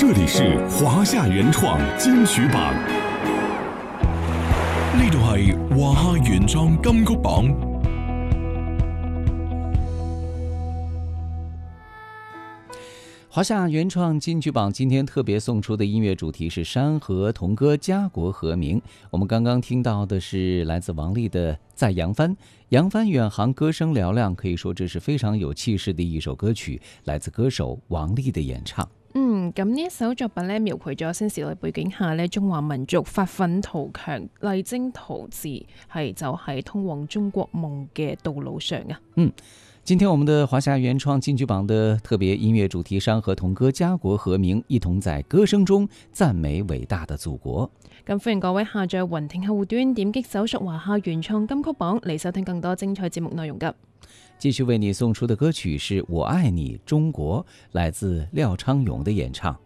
这里是華夏原創金曲榜， 呢度係華夏原創金曲榜。 华夏原创金曲榜今天特别送出的音乐主题是山河同歌家国和鸣。我们刚刚听到的是来自王丽的《在扬帆》，扬帆远航，歌声嘹亮，可以说这是非常有气势的一首歌曲，来自歌手王丽的演唱。 咁呢一首作品咧，描繪咗新時代背景下咧，中華民族發奮圖強、勵精圖治，係走喺通往中國夢嘅道路上啊。 今天我們的華夏原創金曲榜的特別音樂主題山河同歌家國和鳴，一同在歌聲中讚美偉大的祖國。 咁歡迎各位下載雲聽客戶端點擊搜索華夏原創金曲榜嚟收聽更多精彩節目內容㗎。 繼續為你送出的歌曲是我愛你中國，來自廖昌永的演唱。